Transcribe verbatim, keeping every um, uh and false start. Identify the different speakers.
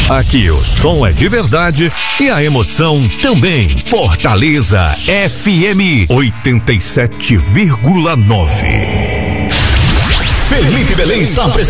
Speaker 1: Aqui o som é de verdade e a emoção também. Fortaleza F M oitenta e sete vírgula nove.
Speaker 2: Felipe Belém está apresentando